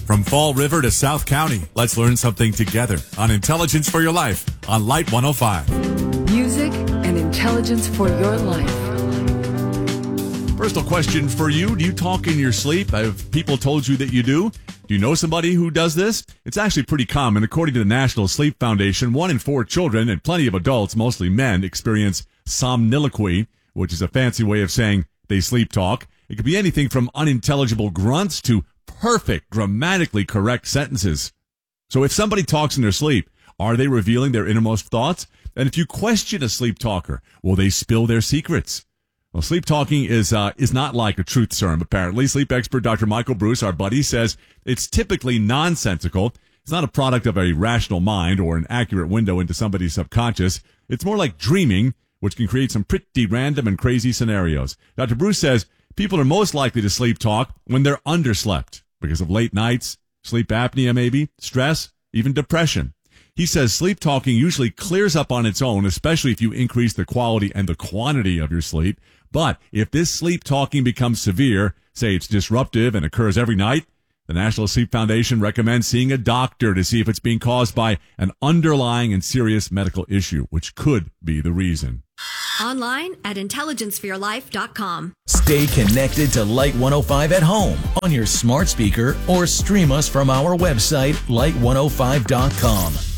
From Fall River to South County, let's learn something together on Intelligence for Your Life on Light 105. Music and intelligence for your life. Personal question for you. Do you talk in your sleep? Have people told you that you do? Do you know somebody who does this? It's actually pretty common. According to the National Sleep Foundation, 1 in 4 children and plenty of adults, mostly men, experience somniloquy, which is a fancy way of saying they sleep talk. It could be anything from unintelligible grunts to perfect, grammatically correct sentences. So if somebody talks in their sleep, are they revealing their innermost thoughts? And if you question a sleep talker, will they spill their secrets? Well, sleep talking is not like a truth serum, apparently. Sleep expert Dr. Michael Breus, our buddy, says it's typically nonsensical. It's not a product of a rational mind or an accurate window into somebody's subconscious. It's more like dreaming, which can create some pretty random and crazy scenarios. Dr. Breus says people are most likely to sleep talk when they're underslept because of late nights, sleep apnea maybe, stress, even depression. He says sleep talking usually clears up on its own, especially if you increase the quality and the quantity of your sleep. But if this sleep talking becomes severe, say it's disruptive and occurs every night, the National Sleep Foundation recommends seeing a doctor to see if it's being caused by an underlying and serious medical issue, which could be the reason. Online at intelligenceforyourlife.com. Stay connected to Light 105 at home on your smart speaker or stream us from our website, light105.com.